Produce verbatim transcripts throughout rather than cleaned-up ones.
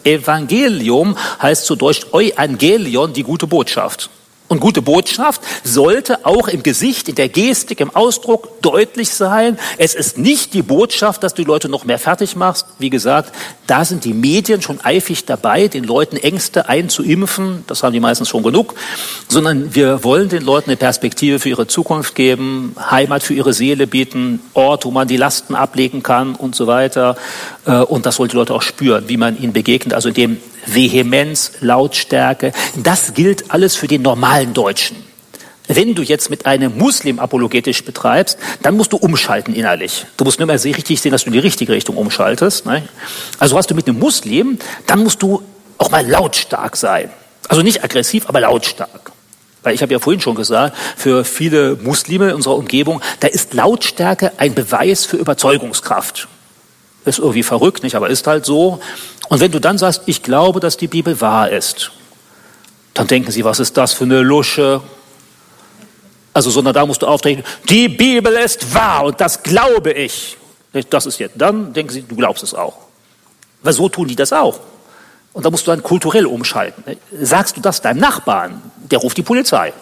Evangelium heißt zu Deutsch Euangelion, die gute Botschaft. Und gute Botschaft sollte auch im Gesicht, in der Gestik, im Ausdruck deutlich sein. Es ist nicht die Botschaft, dass du die Leute noch mehr fertig machst. Wie gesagt, da sind die Medien schon eifrig dabei, den Leuten Ängste einzuimpfen. Das haben die meistens schon genug. Sondern wir wollen den Leuten eine Perspektive für ihre Zukunft geben, Heimat für ihre Seele bieten, Ort, wo man die Lasten ablegen kann und so weiter. Und das sollen die Leute auch spüren, wie man ihnen begegnet. Also in dem Vehemenz, Lautstärke, das gilt alles für den normalen Deutschen. Wenn du jetzt mit einem Muslim apologetisch betreibst, dann musst du umschalten innerlich. Du musst nur mal richtig sehen, dass du in die richtige Richtung umschaltest. Ne? Also hast du mit einem Muslim, dann musst du auch mal lautstark sein. Also nicht aggressiv, aber lautstark. Weil ich habe ja vorhin schon gesagt, für viele Muslime in unserer Umgebung, da ist Lautstärke ein Beweis für Überzeugungskraft. Ist irgendwie verrückt, nicht? Aber ist halt so. Und wenn du dann sagst, ich glaube, dass die Bibel wahr ist, dann denken sie, was ist das für eine Lusche? Also, sondern da musst du auftreten, die Bibel ist wahr und das glaube ich. Das ist jetzt, dann denken sie, du glaubst es auch. Weil so tun die das auch. Und da musst du dann kulturell umschalten. Sagst du das deinem Nachbarn, der ruft die Polizei.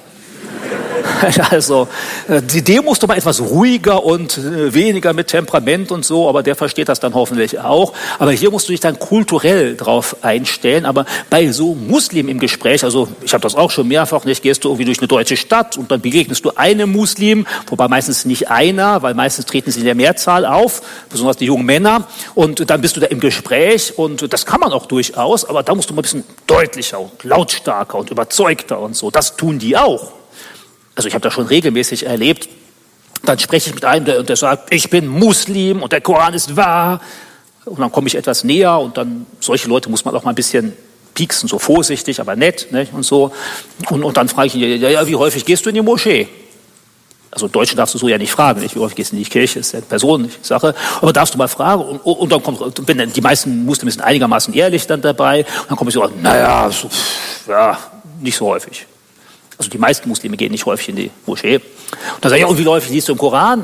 Also, die Demo musst du mal etwas ruhiger und weniger mit Temperament und so, aber der versteht das dann hoffentlich auch. Aber hier musst du dich dann kulturell drauf einstellen. Aber bei so Muslim im Gespräch, also ich habe das auch schon mehrfach, nicht, gehst du irgendwie durch eine deutsche Stadt und dann begegnest du einem Muslim, wobei meistens nicht einer, weil meistens treten sie in der Mehrzahl auf, besonders die jungen Männer. Und dann bist du da im Gespräch und das kann man auch durchaus, aber da musst du mal ein bisschen deutlicher und lautstarker und überzeugter und so. Das tun die auch. Also ich habe das schon regelmäßig erlebt, dann spreche ich mit einem, der, der sagt, ich bin Muslim und der Koran ist wahr. Und dann komme ich etwas näher und dann, solche Leute muss man auch mal ein bisschen pieksen, so vorsichtig, aber nett, ne, und so. Und, und dann frage ich ihn, ja, ja, wie häufig gehst du in die Moschee? Also Deutschen darfst du so ja nicht fragen, nicht? Wie häufig gehst du in die Kirche, ist ja eine persönliche Sache. Aber darfst du mal fragen und, und dann kommt, wenn die meisten Muslime sind einigermaßen ehrlich dann dabei, und dann komme ich so, naja, so, ja, nicht so häufig. Also die meisten Muslime gehen nicht häufig in die Moschee. Und dann sage ich, ja, und wie häufig liest du im Koran?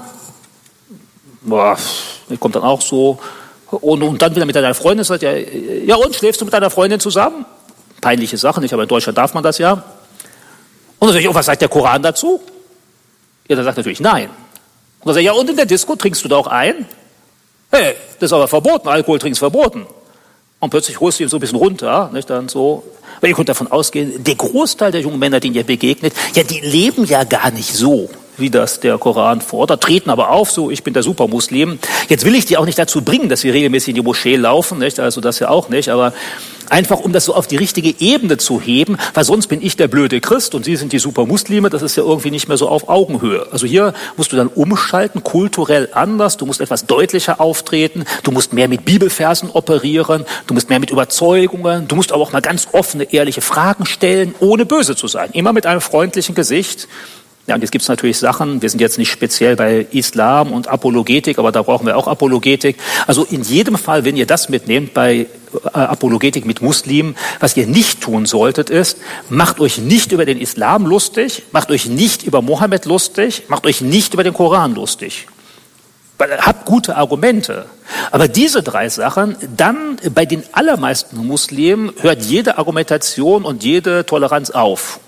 Boah, das kommt dann auch so. Und, und dann wieder mit deiner Freundin, sagt ja, ja und, schläfst du mit deiner Freundin zusammen? Peinliche Sache, nicht, aber in Deutschland darf man das ja. Und dann sage ich, oh, was sagt der Koran dazu? Ja, dann sagt er natürlich nein. Und dann sage ich, ja, und in der Disco trinkst du da auch ein? Hey, das ist aber verboten, Alkohol trinken ist verboten. Und plötzlich holst du ihn so ein bisschen runter, nicht, dann so. Weil ihr könnt davon ausgehen, der Großteil der jungen Männer, denen ihr begegnet, ja, die leben ja gar nicht so, wie das der Koran fordert, treten aber auf, so, ich bin der Supermuslim. Jetzt will ich die auch nicht dazu bringen, dass sie regelmäßig in die Moschee laufen, nicht, also das ja auch nicht, aber einfach, um das so auf die richtige Ebene zu heben, weil sonst bin ich der blöde Christ und Sie sind die Supermuslime, das ist ja irgendwie nicht mehr so auf Augenhöhe. Also hier musst du dann umschalten, kulturell anders, du musst etwas deutlicher auftreten, du musst mehr mit Bibelversen operieren, du musst mehr mit Überzeugungen, du musst aber auch mal ganz offene, ehrliche Fragen stellen, ohne böse zu sein, immer mit einem freundlichen Gesicht. Ja, und jetzt gibt es natürlich Sachen, wir sind jetzt nicht speziell bei Islam und Apologetik, aber da brauchen wir auch Apologetik. Also in jedem Fall, wenn ihr das mitnehmt bei äh, Apologetik mit Muslimen, was ihr nicht tun solltet ist, macht euch nicht über den Islam lustig, macht euch nicht über Mohammed lustig, macht euch nicht über den Koran lustig. Habt gute Argumente. Aber diese drei Sachen, dann bei den allermeisten Muslimen hört jede Argumentation und jede Toleranz auf.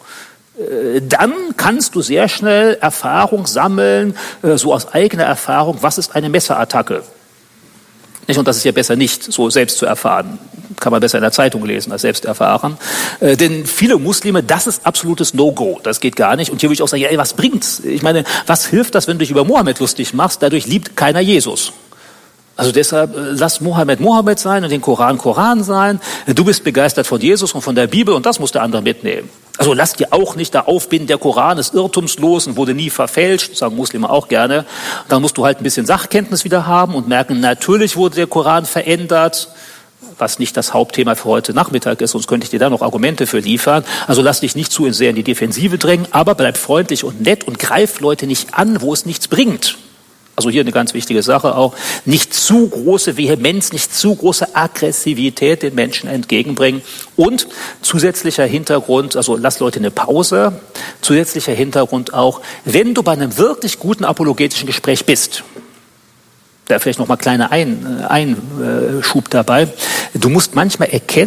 Dann kannst du sehr schnell Erfahrung sammeln, so aus eigener Erfahrung, was ist eine Messerattacke. Und das ist ja besser nicht so selbst zu erfahren. Kann man besser in der Zeitung lesen als selbst erfahren. Denn viele Muslime, das ist absolutes No-Go. Das geht gar nicht. Und hier würde ich auch sagen, ja, ey, was bringt's? Ich meine, was hilft das, wenn du dich über Mohammed lustig machst? Dadurch liebt keiner Jesus. Also deshalb, lass Mohammed Mohammed sein und den Koran Koran sein. Du bist begeistert von Jesus und von der Bibel und das muss der andere mitnehmen. Also lass dir auch nicht da aufbinden, der Koran ist irrtumslos und wurde nie verfälscht, sagen Muslime auch gerne. Dann musst du halt ein bisschen Sachkenntnis wieder haben und merken, natürlich wurde der Koran verändert, was nicht das Hauptthema für heute Nachmittag ist, sonst könnte ich dir da noch Argumente für liefern. Also lass dich nicht zu sehr in die Defensive drängen, aber bleib freundlich und nett und greif Leute nicht an, wo es nichts bringt. Also hier eine ganz wichtige Sache auch, nicht zu große Vehemenz, nicht zu große Aggressivität den Menschen entgegenbringen. Und zusätzlicher Hintergrund, also lass Leute eine Pause, zusätzlicher Hintergrund auch, wenn du bei einem wirklich guten apologetischen Gespräch bist, da vielleicht noch mal kleiner Ein, Einschub dabei, du musst manchmal erkennen,